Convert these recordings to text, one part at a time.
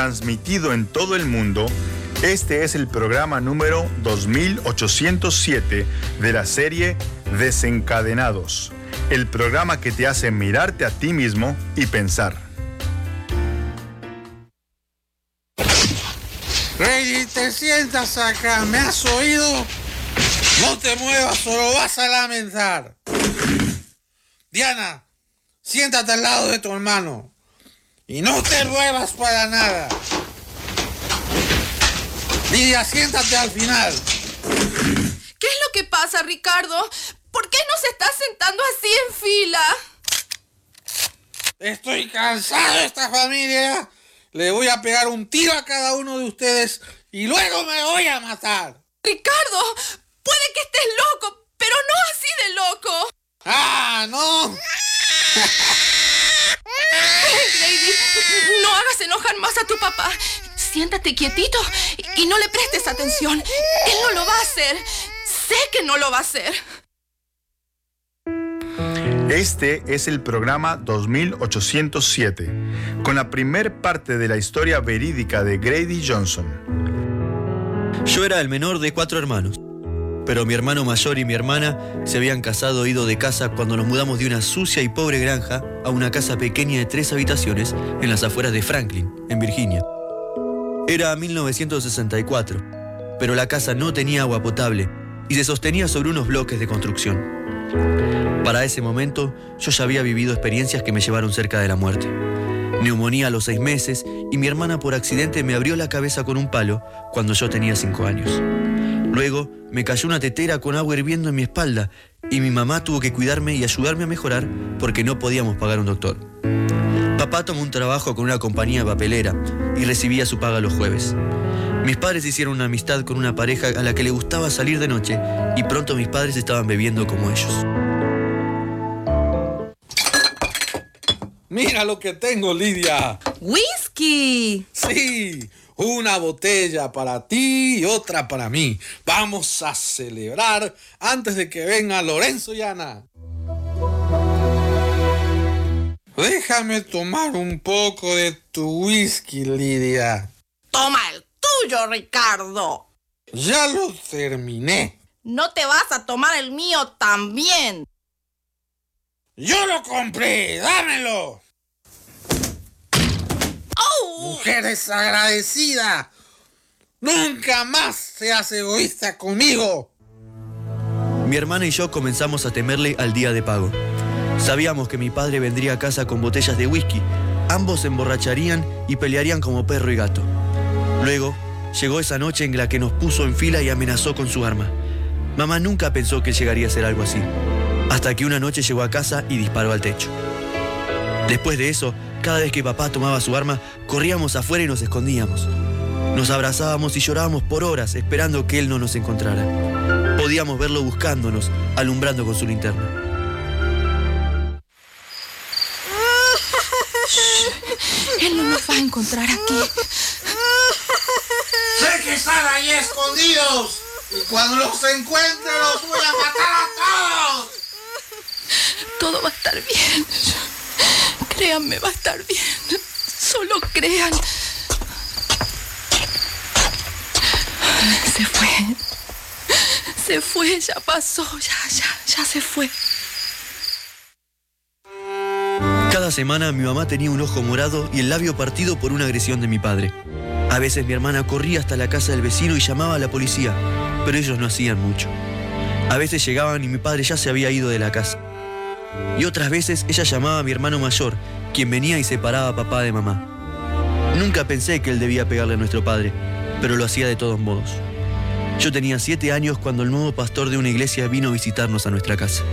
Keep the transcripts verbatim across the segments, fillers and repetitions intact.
transmitido en todo el mundo, este es el programa número dos mil ochocientos siete de la serie Desencadenados, el programa que te hace mirarte a ti mismo y pensar. Grady, te sientas acá, ¿me has oído? No te muevas o lo vas a lamentar. Diana, siéntate al lado de tu hermano y no te muevas para nada. Lidia, siéntate al final. ¿Qué es lo que pasa, Ricardo? ¿Por qué nos estás sentando así en fila? Estoy cansado de esta familia. Le voy a pegar un tiro a cada uno de ustedes y luego me voy a matar. Ricardo, puede que estés loco, pero no así de loco. ¡Ah, no! Grady, no hagas enojar más a tu papá. Siéntate quietito y no le prestes atención. Él no lo va a hacer. Sé que no lo va a hacer. Este es el programa dos mil ochocientos siete, con la primer parte de la historia verídica de Grady Johnson. Yo era el menor de cuatro hermanos, pero mi hermano mayor y mi hermana se habían casado e ido de casa cuando nos mudamos de una sucia y pobre granja a una casa pequeña de tres habitaciones en las afueras de Franklin, en Virginia. Era mil novecientos sesenta y cuatro, pero la casa no tenía agua potable y se sostenía sobre unos bloques de construcción. Para ese momento, yo ya había vivido experiencias que me llevaron cerca de la muerte. Neumonía a los seis meses y mi hermana por accidente me abrió la cabeza con un palo cuando yo tenía cinco años. Luego me cayó una tetera con agua hirviendo en mi espalda y mi mamá tuvo que cuidarme y ayudarme a mejorar porque no podíamos pagar un doctor. Papá tomó un trabajo con una compañía papelera y recibía su paga los jueves. Mis padres hicieron una amistad con una pareja a la que le gustaba salir de noche y pronto mis padres estaban bebiendo como ellos. Mira lo que tengo, Lidia. ¡Whisky! Sí, una botella para ti y otra para mí. Vamos a celebrar antes de que venga Lorenzo y Ana. Déjame tomar un poco de tu whisky, Lidia. Toma el tuyo, Ricardo. Ya lo terminé. No te vas a tomar el mío también. ¡Yo lo compré! ¡Dámelo! ¡Oh! ¡Mujer desagradecida! ¡Nunca más seas egoísta conmigo! Mi hermana y yo comenzamos a temerle al día de pago. Sabíamos que mi padre vendría a casa con botellas de whisky. Ambos se emborracharían y pelearían como perro y gato. Luego, llegó esa noche en la que nos puso en fila y amenazó con su arma. Mamá nunca pensó que llegaría a ser algo así, hasta que una noche llegó a casa y disparó al techo. Después de eso, cada vez que papá tomaba su arma, corríamos afuera y nos escondíamos. Nos abrazábamos y llorábamos por horas esperando que él no nos encontrara. Podíamos verlo buscándonos, alumbrando con su linterna. Él no nos va a encontrar aquí. ¡Sé que están ahí escondidos! Y cuando los encuentre los voy a matar a todos. Todo va a estar bien. Créanme, va a estar bien. Solo crean. Se fue. Se fue, ya pasó. Ya, ya, ya se fue. Cada semana mi mamá tenía un ojo morado y el labio partido por una agresión de mi padre. A veces mi hermana corría hasta la casa del vecino y llamaba a la policía, pero ellos no hacían mucho. A veces llegaban y mi padre ya se había ido de la casa. Y otras veces ella llamaba a mi hermano mayor, quien venía y separaba a papá de mamá. Nunca pensé que él debía pegarle a nuestro padre, pero lo hacía de todos modos. Yo tenía siete años cuando el nuevo pastor de una iglesia vino a visitarnos a nuestra casa.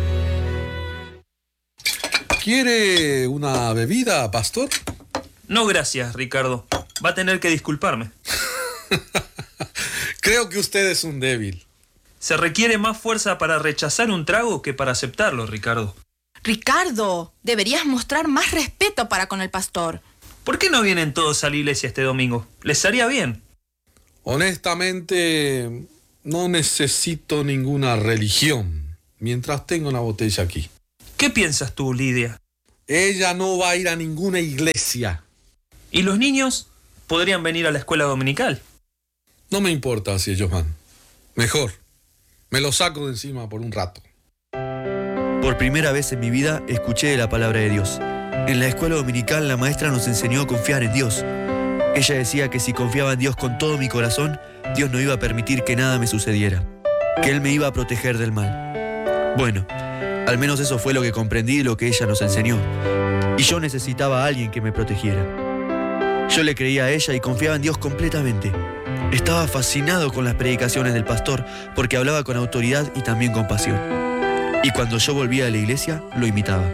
¿Quiere una bebida, pastor? No, gracias, Ricardo. Va a tener que disculparme. Creo que usted es un débil. Se requiere más fuerza para rechazar un trago que para aceptarlo, Ricardo. Ricardo, deberías mostrar más respeto para con el pastor. ¿Por qué no vienen todos a la iglesia este domingo? Les haría bien. Honestamente, no necesito ninguna religión mientras tenga una botella aquí. ¿Qué piensas tú, Lidia? Ella no va a ir a ninguna iglesia. ¿Y los niños? podrían venir a la escuela dominical. No me importa si ellos van. Mejor, me los saco de encima por un rato. Por primera vez en mi vida escuché la palabra de Dios. En la escuela dominical la maestra nos enseñó a confiar en Dios. Ella decía que si confiaba en Dios con todo mi corazón, Dios no iba a permitir que nada me sucediera, que Él me iba a proteger del mal. Bueno, al menos eso fue lo que comprendí de lo que ella nos enseñó. Y yo necesitaba a alguien que me protegiera. Yo le creía a ella y confiaba en Dios completamente. Estaba fascinado con las predicaciones del pastor porque hablaba con autoridad y también con pasión. Y cuando yo volvía a la iglesia, lo imitaba.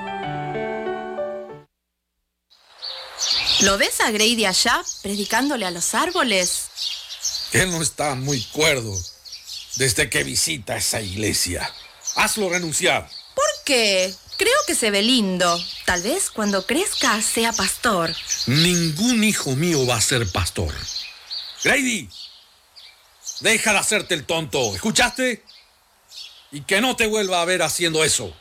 ¿Lo ves a Grady allá, predicándole a los árboles? Él no está muy cuerdo desde que visita esa iglesia. Hazlo renunciar. ¿Por qué? Creo que se ve lindo. Tal vez cuando crezca sea pastor. Ningún hijo mío va a ser pastor. Grady, deja de hacerte el tonto. ¿Escuchaste? Y que no te vuelva a ver haciendo eso.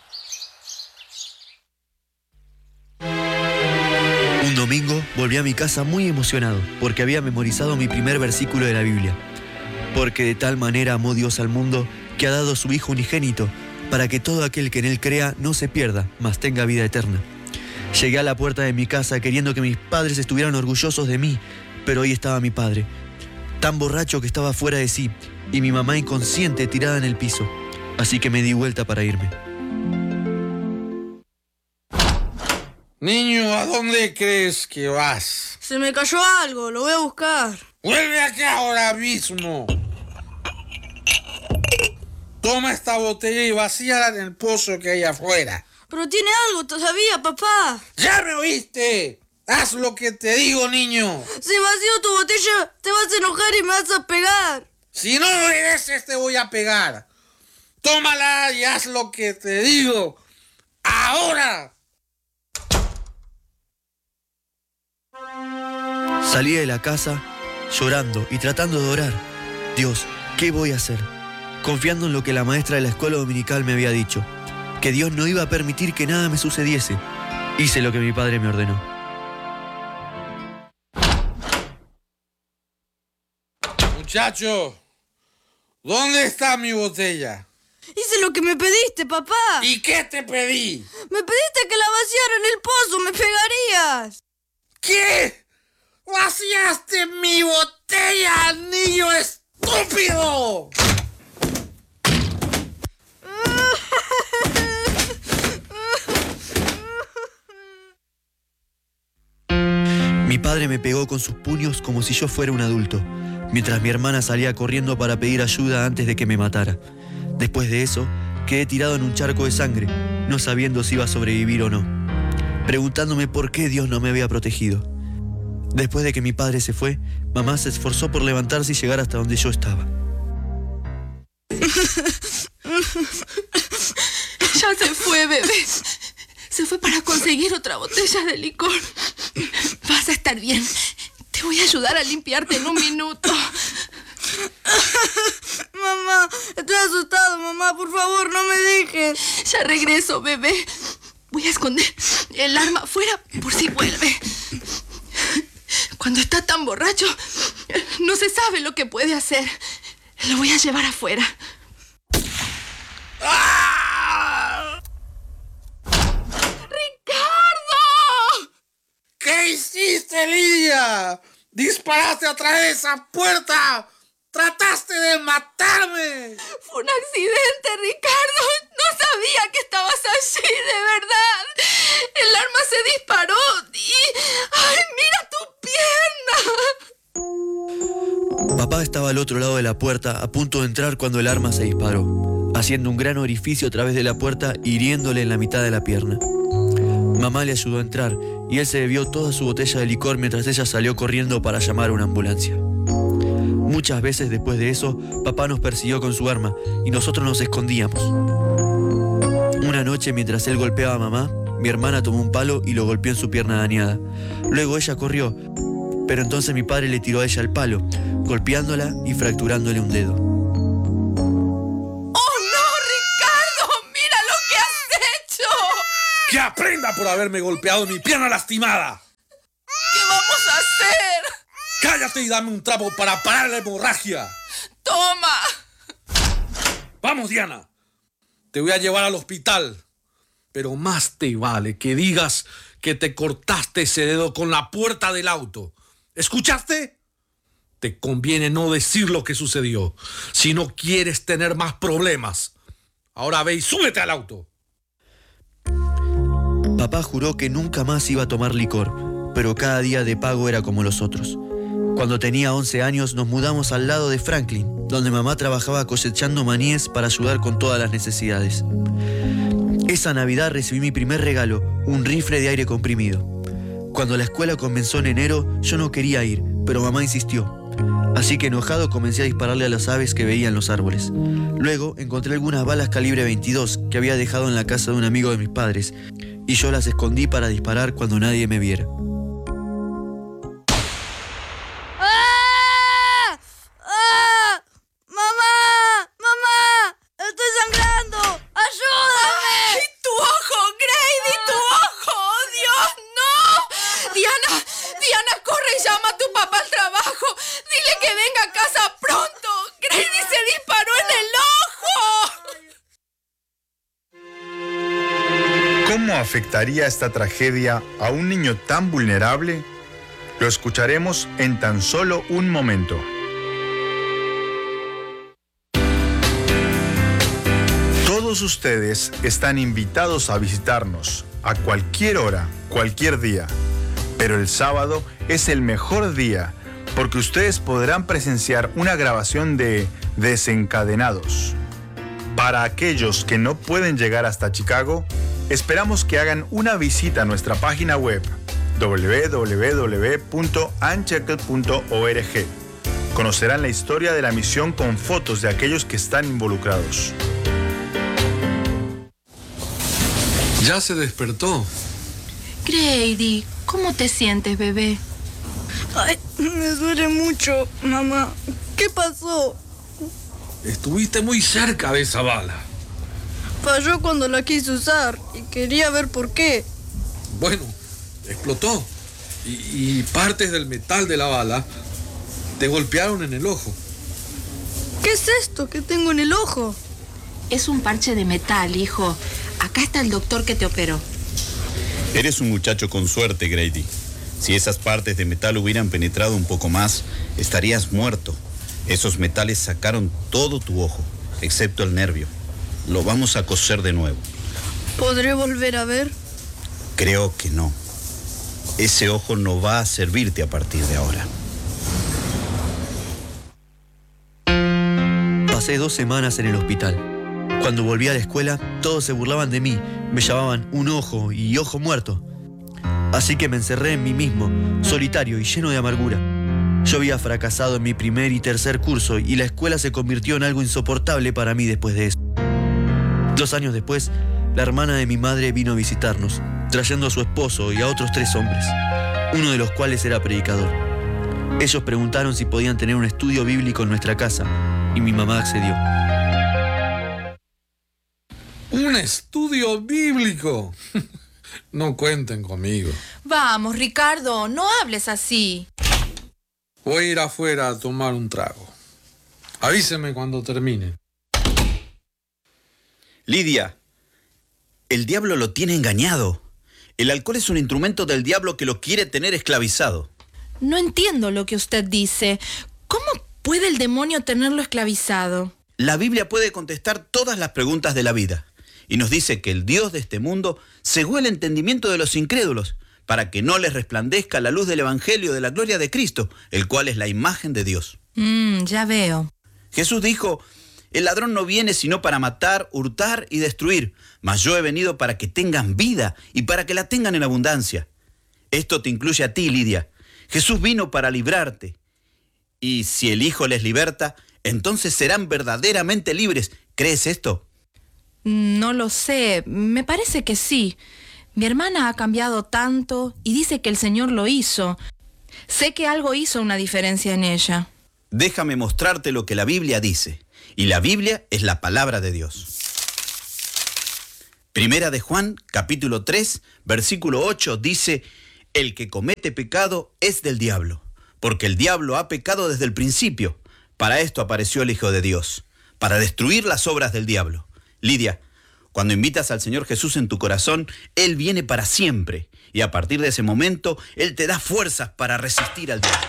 Un domingo volví a mi casa muy emocionado porque había memorizado mi primer versículo de la Biblia. Porque de tal manera amó Dios al mundo que ha dado su Hijo unigénito para que todo aquel que en Él crea no se pierda, mas tenga vida eterna. Llegué a la puerta de mi casa queriendo que mis padres estuvieran orgullosos de mí, pero hoy estaba mi padre, tan borracho que estaba fuera de sí, y mi mamá inconsciente tirada en el piso. Así que me di vuelta para irme. Niño, ¿a dónde crees que vas? Se me cayó algo, lo voy a buscar. ¡Vuelve acá ahora mismo! Toma esta botella y vacíala en el pozo que hay afuera. Pero tiene algo todavía, papá. ¡Ya me oíste! ¡Haz lo que te digo, niño! Si vacío tu botella, te vas a enojar y me vas a pegar. Si no obedeces, te voy a pegar. Tómala y haz lo que te digo. ¡Ahora! Salí de la casa llorando y tratando de orar. Dios, ¿qué voy a hacer? Confiando en lo que la maestra de la escuela dominical me había dicho, que Dios no iba a permitir que nada me sucediese. Hice lo que mi padre me ordenó. Muchacho, ¿dónde está mi botella? Hice lo que me pediste, papá. ¿Y qué te pedí? Me pediste que la vaciara en el pozo, me pegarías. ¿Qué? ¡Vaciaste mi botella, niño estúpido! Mi padre me pegó con sus puños como si yo fuera un adulto, mientras mi hermana salía corriendo para pedir ayuda antes de que me matara. Después de eso, quedé tirado en un charco de sangre, no sabiendo si iba a sobrevivir o no, preguntándome por qué Dios no me había protegido. Después de que mi padre se fue, mamá se esforzó por levantarse y llegar hasta donde yo estaba. Ya se fue, bebé. Se fue para conseguir otra botella de licor. Vas a estar bien. Te voy a ayudar a limpiarte en un minuto. Mamá, estoy asustado, mamá. Por favor, no me dejes. Ya regreso, bebé. Voy a esconder el arma afuera por si vuelve. Cuando está tan borracho, no se sabe lo que puede hacer. Lo voy a llevar afuera. ¡Ah! ¡Ricardo! ¿Qué hiciste, Lidia? ¡Disparaste a través de esa puerta! ¡Trataste de matarme! Fue un accidente, Ricardo. No sabía que estabas allí, de verdad. El arma se disparó y... ¡ay, mira tu pierna! Papá estaba al otro lado de la puerta, a punto de entrar cuando el arma se disparó, haciendo un gran orificio a través de la puerta, hiriéndole en la mitad de la pierna. Mamá le ayudó a entrar y él se bebió toda su botella de licor mientras ella salió corriendo para llamar a una ambulancia. Muchas veces después de eso, papá nos persiguió con su arma y nosotros nos escondíamos. Una noche, mientras él golpeaba a mamá, mi hermana tomó un palo y lo golpeó en su pierna dañada. Luego ella corrió, pero entonces mi padre le tiró a ella el palo, golpeándola y fracturándole un dedo. ¡Oh, no, Ricardo! ¡Mira lo que has hecho! ¡Que aprenda por haberme golpeado mi pierna lastimada! ¿Qué vamos a hacer? cállate y dame un trapo para parar la hemorragia. ¡Toma! Vamos, Diana. Te voy a llevar al hospital. Pero más te vale que digas que te cortaste ese dedo con la puerta del auto. ¿Escuchaste? Te conviene no decir lo que sucedió si no quieres tener más problemas. Ahora ve y súbete al auto. Papá juró que nunca más iba a tomar licor, pero cada día de pago era como los otros. Cuando tenía once años nos mudamos al lado de Franklin, donde mamá trabajaba cosechando maníes para ayudar con todas las necesidades. Esa Navidad recibí mi primer regalo, un rifle de aire comprimido. Cuando la escuela comenzó en enero, yo no quería ir, pero mamá insistió. Así que enojado comencé a dispararle a las aves que veía en los árboles. Luego encontré algunas balas calibre veintidós que había dejado en la casa de un amigo de mis padres, y yo las escondí para disparar cuando nadie me viera. ¡Ah! ¡Ah! ¡Mamá! ¡Mamá! ¡Estoy sangrando! ¡Ayúdame! ¡Ay, tu ojo, Grady, tu ojo! ¡Oh, Dios, no! Diana, Diana, corre y llama a tu papá al trabajo. Dile que venga a casa pronto. Grady se disparó en el ojo. ¿Cómo afectaría esta tragedia a un niño tan vulnerable? Lo escucharemos en tan solo un momento. Todos ustedes están invitados a visitarnos a cualquier hora, cualquier día. Pero el sábado es el mejor día porque ustedes podrán presenciar una grabación de Desencadenados. Para aquellos que no pueden llegar hasta Chicago, esperamos que hagan una visita a nuestra página web doble u doble u doble u punto anchekel punto org. Conocerán la historia de la misión con fotos de aquellos que están involucrados. Ya se despertó. Grady, ¿cómo te sientes, bebé? Ay, me duele mucho, mamá. ¿Qué pasó? Estuviste muy cerca de esa bala. Falló cuando la quise usar y quería ver por qué. Bueno, explotó. Y, y partes del metal de la bala te golpearon en el ojo. ¿Qué es esto que tengo en el ojo? Es un parche de metal, hijo. Acá está el doctor que te operó. Eres un muchacho con suerte, Grady. Si esas partes de metal hubieran penetrado un poco más, estarías muerto. Esos metales sacaron todo tu ojo, excepto el nervio. Lo vamos a coser de nuevo. ¿Podré volver a ver? Creo que no. Ese ojo no va a servirte a partir de ahora. Pasé dos semanas en el hospital. Cuando volví a la escuela, todos se burlaban de mí. Me llamaban un ojo y ojo muerto. Así que me encerré en mí mismo, solitario y lleno de amargura. Yo había fracasado en mi primer y tercer curso y la escuela se convirtió en algo insoportable para mí después de eso. Dos años después, la hermana de mi madre vino a visitarnos, trayendo a su esposo y a otros tres hombres, uno de los cuales era predicador. Ellos preguntaron si podían tener un estudio bíblico en nuestra casa y mi mamá accedió. ¡Un estudio bíblico! No cuenten conmigo. Vamos, Ricardo, no hables así. Voy a ir afuera a tomar un trago. Avíseme cuando termine. Lidia, el diablo lo tiene engañado. El alcohol es un instrumento del diablo que lo quiere tener esclavizado. No entiendo lo que usted dice. ¿Cómo puede el demonio tenerlo esclavizado? La Biblia puede contestar todas las preguntas de la vida. Y nos dice que el Dios de este mundo cegó el entendimiento de los incrédulos para que no les resplandezca la luz del Evangelio de la gloria de Cristo, el cual es la imagen de Dios. Mm, ya veo. Jesús dijo, el ladrón no viene sino para matar, hurtar y destruir, mas yo he venido para que tengan vida y para que la tengan en abundancia. Esto te incluye a ti, Lidia. Jesús vino para librarte. Y si el Hijo les liberta, entonces serán verdaderamente libres. ¿Crees esto? No lo sé, me parece que sí. Mi hermana ha cambiado tanto y dice que el Señor lo hizo. Sé que algo hizo una diferencia en ella. Déjame mostrarte lo que la Biblia dice. Y la Biblia es la palabra de Dios. Primera de Juan, capítulo tres, versículo ocho, dice: el que comete pecado es del diablo, porque el diablo ha pecado desde el principio. Para esto apareció el Hijo de Dios, para destruir las obras del diablo. Lidia, cuando invitas al Señor Jesús en tu corazón, Él viene para siempre, y a partir de ese momento, Él te da fuerzas para resistir al diablo.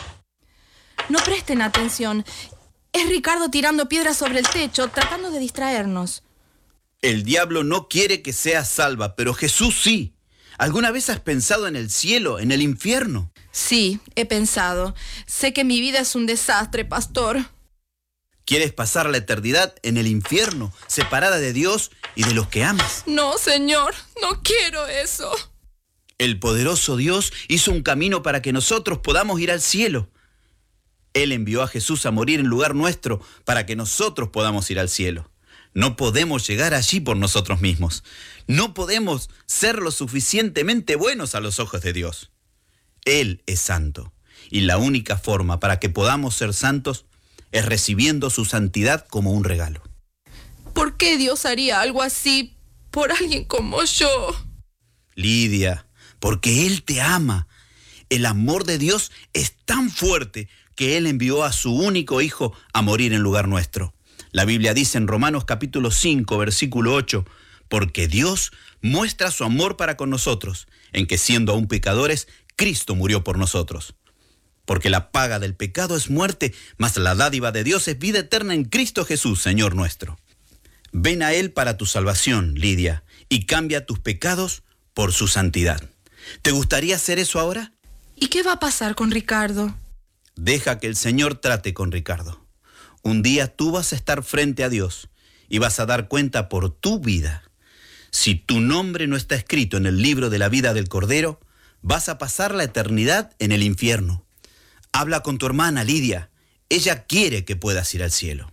No presten atención. Es Ricardo tirando piedras sobre el techo, tratando de distraernos. El diablo no quiere que seas salva, pero Jesús sí. ¿Alguna vez has pensado en el cielo, en el infierno? Sí, he pensado. Sé que mi vida es un desastre, pastor. ¿Quieres pasar la eternidad en el infierno, separada de Dios y de los que amas? No, Señor, no quiero eso. El poderoso Dios hizo un camino para que nosotros podamos ir al cielo. Él envió a Jesús a morir en lugar nuestro para que nosotros podamos ir al cielo. No podemos llegar allí por nosotros mismos. No podemos ser lo suficientemente buenos a los ojos de Dios. Él es santo, y la única forma para que podamos ser santos es recibiendo su santidad como un regalo. ¿Por qué Dios haría algo así por alguien como yo? Lidia, porque Él te ama. El amor de Dios es tan fuerte que Él envió a su único Hijo a morir en lugar nuestro. La Biblia dice en Romanos capítulo cinco, versículo ocho, porque Dios muestra su amor para con nosotros, en que siendo aún pecadores, Cristo murió por nosotros. Porque la paga del pecado es muerte, mas la dádiva de Dios es vida eterna en Cristo Jesús, Señor nuestro. Ven a Él para tu salvación, Lidia, y cambia tus pecados por su santidad. ¿Te gustaría hacer eso ahora? ¿Y qué va a pasar con Ricardo? Deja que el Señor trate con Ricardo. Un día tú vas a estar frente a Dios y vas a dar cuenta por tu vida. Si tu nombre no está escrito en el libro de la vida del Cordero, vas a pasar la eternidad en el infierno. Habla con tu hermana Lidia. Ella quiere que puedas ir al cielo.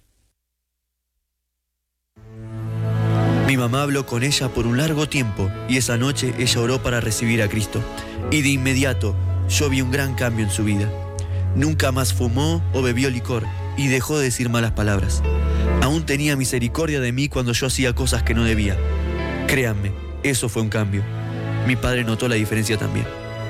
Mi mamá habló con ella por un largo tiempo y esa noche ella oró para recibir a Cristo. Y de inmediato yo vi un gran cambio en su vida. Nunca más fumó o bebió licor y dejó de decir malas palabras. Aún tenía misericordia de mí cuando yo hacía cosas que no debía. Créanme, eso fue un cambio. Mi padre notó la diferencia también.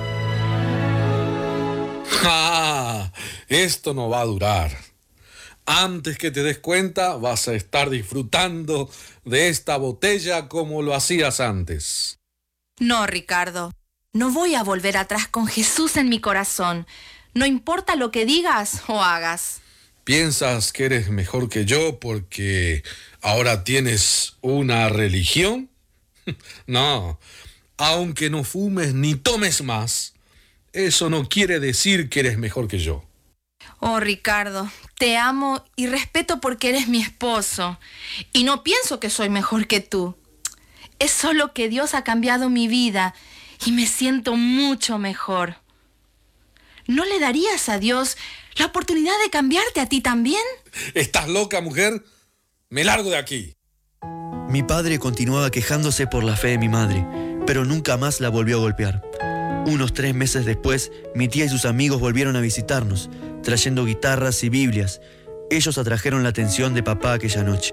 ¡Ah! Esto no va a durar. Antes que te des cuenta, vas a estar disfrutando de esta botella como lo hacías antes. No, Ricardo. No voy a volver atrás con Jesús en mi corazón. No importa lo que digas o hagas. ¿Piensas que eres mejor que yo porque ahora tienes una religión? No, aunque no fumes ni tomes más, eso no quiere decir que eres mejor que yo. Oh, Ricardo, te amo y respeto porque eres mi esposo. Y no pienso que soy mejor que tú. Es solo que Dios ha cambiado mi vida y me siento mucho mejor. ¿No le darías a Dios la oportunidad de cambiarte a ti también? ¿Estás loca, mujer? Me largo de aquí. Mi padre continuaba quejándose por la fe de mi madre, pero nunca más la volvió a golpear. Unos tres meses después, mi tía y sus amigos volvieron a visitarnos, trayendo guitarras y Biblias. Ellos atrajeron la atención de papá aquella noche.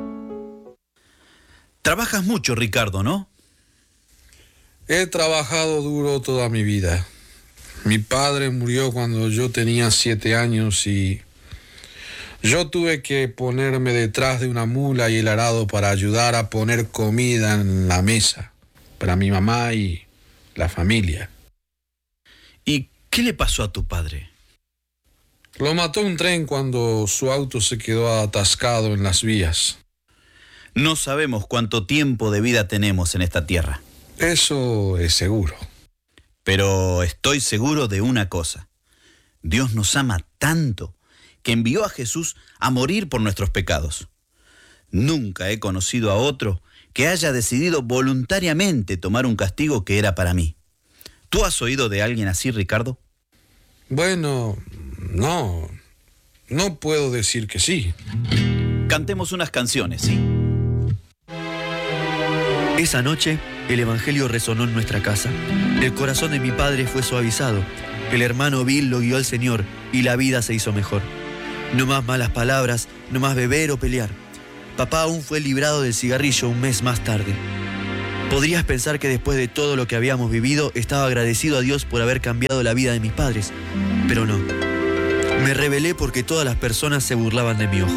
Trabajas mucho, Ricardo, ¿no? He trabajado duro toda mi vida. Mi padre murió cuando yo tenía siete años y yo tuve que ponerme detrás de una mula y el arado para ayudar a poner comida en la mesa para mi mamá y la familia. ¿Y qué le pasó a tu padre? Lo mató un tren cuando su auto se quedó atascado en las vías. No sabemos cuánto tiempo de vida tenemos en esta tierra. Eso es seguro. Pero estoy seguro de una cosa. Dios nos ama tanto que envió a Jesús a morir por nuestros pecados. Nunca he conocido a otro que haya decidido voluntariamente tomar un castigo que era para mí. ¿Tú has oído de alguien así, Ricardo? Bueno, no. No puedo decir que sí. Cantemos unas canciones, ¿sí? Esa noche, el evangelio resonó en nuestra casa. El corazón de mi padre fue suavizado. El hermano Bill lo guió al Señor y la vida se hizo mejor. No más malas palabras, no más beber o pelear. Papá aún fue librado del cigarrillo un mes más tarde. Podrías pensar que después de todo lo que habíamos vivido, estaba agradecido a Dios por haber cambiado la vida de mis padres, pero no. Me rebelé porque todas las personas se burlaban de mi ojo.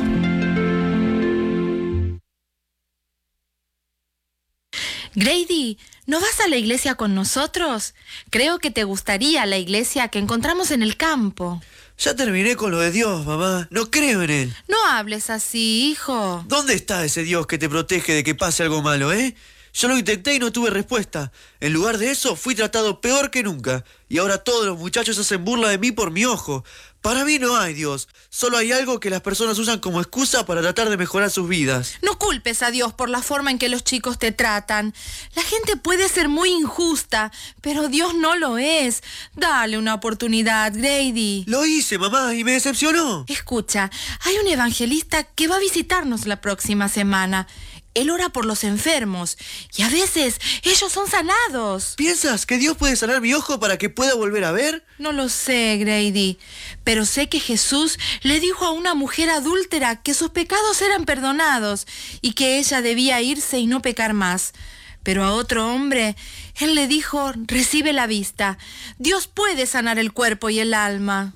Grady, ¿no vas a la iglesia con nosotros? Creo que te gustaría la iglesia que encontramos en el campo. Ya terminé con lo de Dios, mamá. No creo en él. No hables así, hijo. ¿Dónde está ese Dios que te protege de que pase algo malo, eh? Yo lo intenté y no tuve respuesta. En lugar de eso, fui tratado peor que nunca. Y ahora todos los muchachos hacen burla de mí por mi ojo. Para mí no hay Dios. Solo hay algo que las personas usan como excusa para tratar de mejorar sus vidas. No culpes a Dios por la forma en que los chicos te tratan. La gente puede ser muy injusta, pero Dios no lo es. Dale una oportunidad, Grady. Lo hice, mamá, y me decepcionó. Escucha, hay un evangelista que va a visitarnos la próxima semana. Él ora por los enfermos y a veces ellos son sanados. ¿Piensas que Dios puede sanar mi ojo para que pueda volver a ver? No lo sé, Grady, pero sé que Jesús le dijo a una mujer adúltera que sus pecados eran perdonados y que ella debía irse y no pecar más. Pero a otro hombre, Él le dijo, recibe la vista. Dios puede sanar el cuerpo y el alma.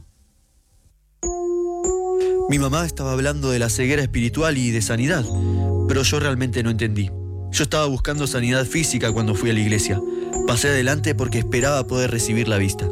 Mi mamá estaba hablando de la ceguera espiritual y de sanidad, pero yo realmente no entendí. Yo estaba buscando sanidad física cuando fui a la iglesia. Pasé adelante porque esperaba poder recibir la vista.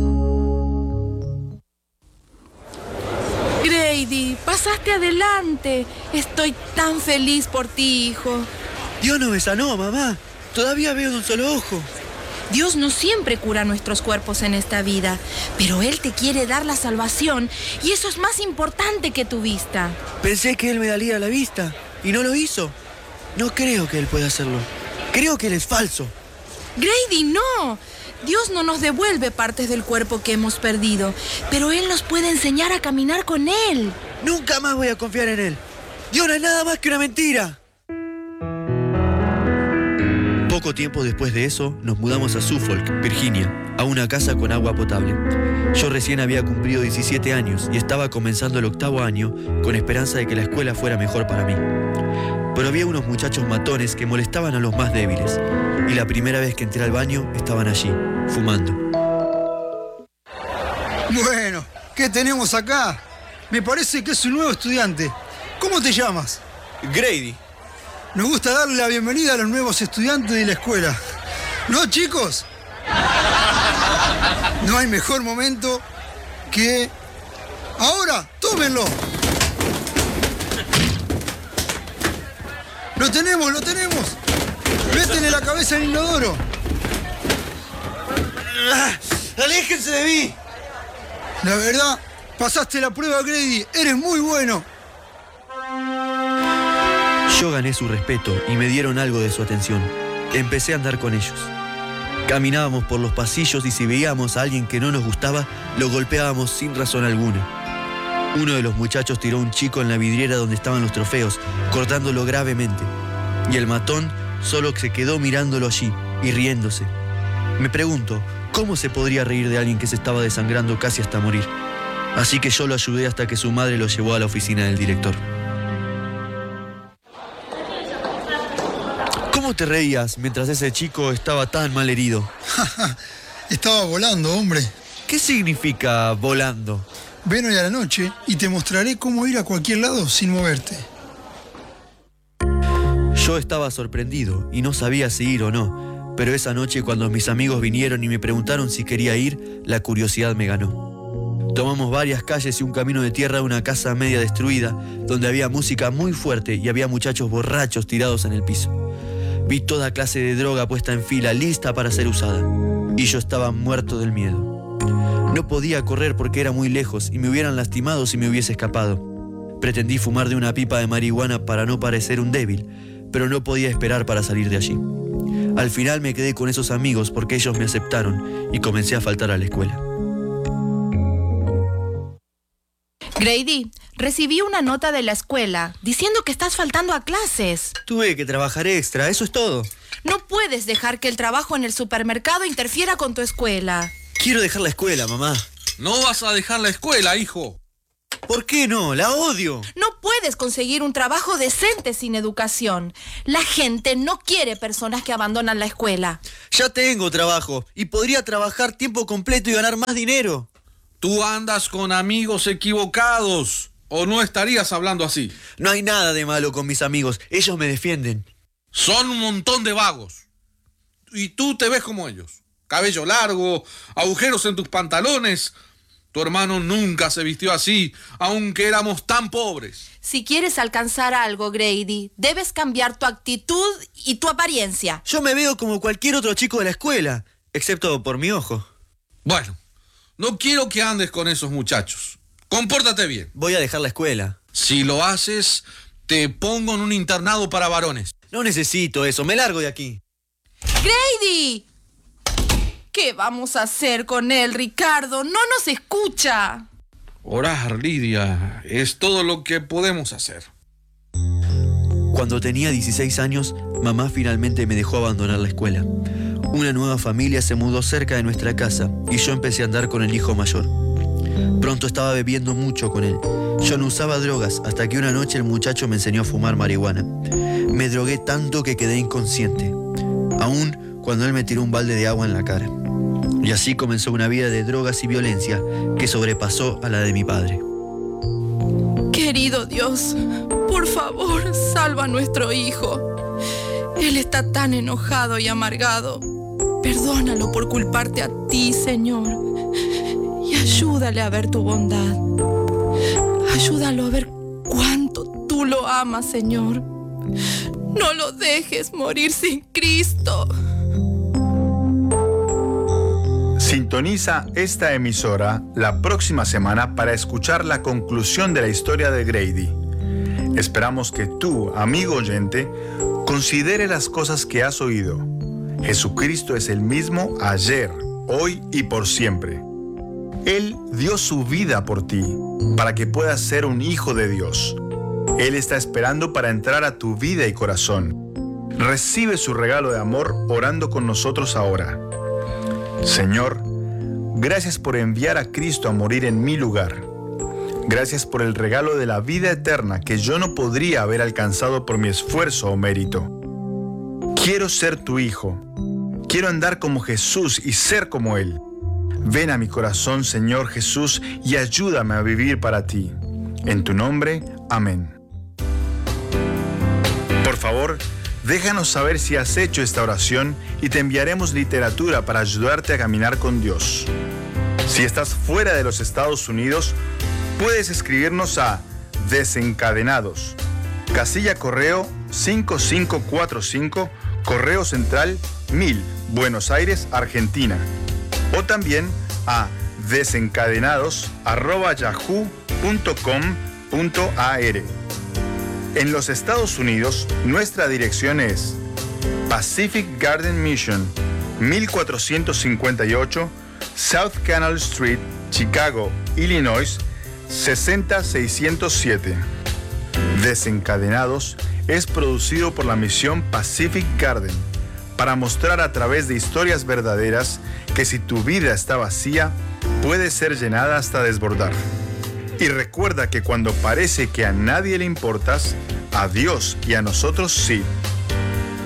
Grady, pasaste adelante. Estoy tan feliz por ti, hijo. Dios no me sanó, mamá. Todavía veo de un solo ojo. Dios no siempre cura nuestros cuerpos en esta vida, pero Él te quiere dar la salvación y eso es más importante que tu vista. Pensé que Él me daría la vista y no lo hizo. No creo que Él pueda hacerlo. Creo que Él es falso. Grady, no. Dios no nos devuelve partes del cuerpo que hemos perdido, pero Él nos puede enseñar a caminar con Él. Nunca más voy a confiar en Él. Dios no es nada más que una mentira. Poco tiempo después de eso, nos mudamos a Suffolk, Virginia, a una casa con agua potable. Yo recién había cumplido diecisiete años y estaba comenzando el octavo año con esperanza de que la escuela fuera mejor para mí. Pero había unos muchachos matones que molestaban a los más débiles, y la primera vez que entré al baño estaban allí, fumando. Bueno, ¿qué tenemos acá? Me parece que es un nuevo estudiante. ¿Cómo te llamas? Grady. Nos gusta darle la bienvenida a los nuevos estudiantes de la escuela. ¿No, chicos? No hay mejor momento que... ¡Ahora! ¡Tómenlo! ¡Lo tenemos, lo tenemos! ¡Métele la cabeza al inodoro! ¡Aléjense de mí! La verdad, pasaste la prueba, Grady. Eres muy bueno. Yo gané su respeto y me dieron algo de su atención. Empecé a andar con ellos. Caminábamos por los pasillos y si veíamos a alguien que no nos gustaba, lo golpeábamos sin razón alguna. Uno de los muchachos tiró a un chico en la vidriera donde estaban los trofeos, cortándolo gravemente. Y el matón solo se quedó mirándolo allí y riéndose. Me pregunto, ¿cómo se podría reír de alguien que se estaba desangrando casi hasta morir? Así que yo lo ayudé hasta que su madre lo llevó a la oficina del director. ¿Cómo te reías mientras ese chico estaba tan mal herido? Estaba volando, hombre. ¿Qué significa volando? Ven hoy a la noche y te mostraré cómo ir a cualquier lado sin moverte. Yo estaba sorprendido y no sabía si ir o no, pero esa noche cuando mis amigos vinieron y me preguntaron si quería ir, la curiosidad me ganó. Tomamos varias calles y un camino de tierra a una casa media destruida, donde había música muy fuerte y había muchachos borrachos tirados en el piso. Vi toda clase de droga puesta en fila, lista para ser usada. Y yo estaba muerto del miedo. No podía correr porque era muy lejos y me hubieran lastimado si me hubiese escapado. Pretendí fumar de una pipa de marihuana para no parecer un débil, pero no podía esperar para salir de allí. Al final me quedé con esos amigos porque ellos me aceptaron y comencé a faltar a la escuela. Grady, recibí una nota de la escuela diciendo que estás faltando a clases. Tuve que trabajar extra, eso es todo. No puedes dejar que el trabajo en el supermercado interfiera con tu escuela. Quiero dejar la escuela, mamá. No vas a dejar la escuela, hijo. ¿Por qué no? La odio. No puedes conseguir un trabajo decente sin educación. La gente no quiere personas que abandonan la escuela. Ya tengo trabajo y podría trabajar tiempo completo y ganar más dinero. Tú andas con amigos equivocados, o no estarías hablando así. No hay nada de malo con mis amigos, ellos me defienden. Son un montón de vagos. Y tú te ves como ellos. Cabello largo, agujeros en tus pantalones. Tu hermano nunca se vistió así, aunque éramos tan pobres. Si quieres alcanzar algo, Grady, debes cambiar tu actitud y tu apariencia. Yo me veo como cualquier otro chico de la escuela, excepto por mi ojo. Bueno, no quiero que andes con esos muchachos. Compórtate bien. Voy a dejar la escuela. Si lo haces, te pongo en un internado para varones. No necesito eso, me largo de aquí. ¡Grady! ¿Qué vamos a hacer con él, Ricardo? No nos escucha. Orar, Lidia, es todo lo que podemos hacer. Cuando tenía dieciséis años, mamá finalmente me dejó abandonar la escuela. Una nueva familia se mudó cerca de nuestra casa y yo empecé a andar con el hijo mayor. Pronto estaba bebiendo mucho con él. Yo no usaba drogas hasta que una noche el muchacho me enseñó a fumar marihuana. Me drogué tanto que quedé inconsciente, aún cuando él me tiró un balde de agua en la cara. Y así comenzó una vida de drogas y violencia que sobrepasó a la de mi padre. Querido Dios, por favor, salva a nuestro hijo. Él está tan enojado y amargado. Perdónalo por culparte a ti, Señor. Y ayúdale a ver tu bondad. Ayúdalo a ver cuánto tú lo amas, Señor. No lo dejes morir sin Cristo. Sintoniza esta emisora la próxima semana para escuchar la conclusión de la historia de Grady. Esperamos que tú, amigo oyente, considere las cosas que has oído. Jesucristo es el mismo ayer, hoy y por siempre. Él dio su vida por ti, para que puedas ser un hijo de Dios. Él está esperando para entrar a tu vida y corazón. Recibe su regalo de amor orando con nosotros ahora. Señor, gracias por enviar a Cristo a morir en mi lugar. Gracias por el regalo de la vida eterna que yo no podría haber alcanzado por mi esfuerzo o mérito. Quiero ser tu hijo. Quiero andar como Jesús y ser como Él. Ven a mi corazón, Señor Jesús, y ayúdame a vivir para ti. En tu nombre, amén. Por favor, déjanos saber si has hecho esta oración y te enviaremos literatura para ayudarte a caminar con Dios. Si estás fuera de los Estados Unidos, puedes escribirnos a Desencadenados, casilla correo cinco cinco cuatro cinco, Correo Central mil, Buenos Aires, Argentina. O también a desencadenados arroba yahoo punto com punto a r. En los Estados Unidos, nuestra dirección es Pacific Garden Mission, mil cuatrocientos cincuenta y ocho, South Canal Street, Chicago, Illinois, sesenta mil seiscientos siete. Desencadenados es producido por la misión Pacific Garden para mostrar a través de historias verdaderas que si tu vida está vacía, puede ser llenada hasta desbordar. Y recuerda que cuando parece que a nadie le importas, a Dios y a nosotros sí.